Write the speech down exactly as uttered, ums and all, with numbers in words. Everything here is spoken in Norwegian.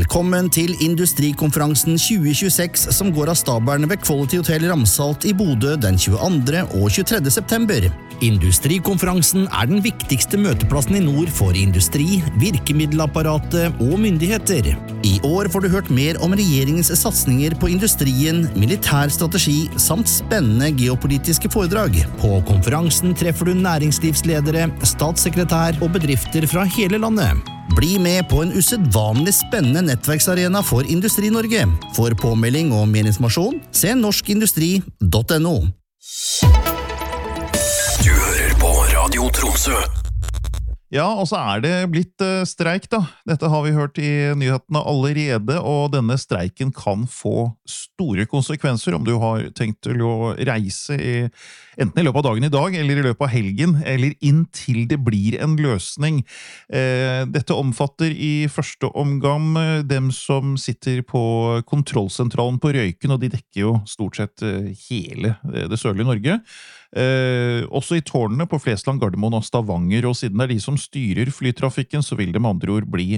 Velkommen til Industrikonferansen tjue tjueseks som går av stabelen ved Quality Hotel Ramsalt i Bodø den tjueandre og tjuetredje september. Industrikonferansen er den viktigste møteplassen i nord for industri, virkemiddelapparatet og myndigheter. I år får du hørt mer om regjeringens satsninger på industrien, militær strategi samt spennende geopolitiske foredrag. På konferansen treffer du næringslivsledere, statssekretær og bedrifter fra hele landet. Bli med på en usedvanlig spennende nettverksarena for Industri-Norge. For påmelding og mer informasjon, se norskindustri punktum no. Du hører på Radio Tromsø. Ja, og så er det blitt uh, streik da. Dette har vi hørt i nyhetene allerede, og denne streiken kan få store konsekvenser om du har tenkt til å reise i, enten i løpet av dagen i dag, eller i løpet av helgen, eller inntil det blir en løsning. Eh, dette omfatter i første omgang dem som sitter på kontrollsentralen på Røyken, og de dekker jo stort sett hele det sørlige Norge. Eh, også i tårnene på Flesland, Gardermoen og Stavanger, og siden det er de som styrer flytrafikken, så vil det med andre ord bli